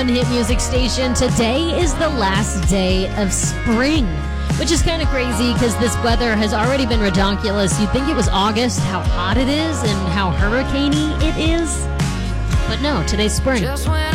one hit music station. Today is the last day of spring, which is kind of crazy because this weather has already been redonkulous. You'd think it was August, how hot it is and how hurricaney it is. But no, today's spring.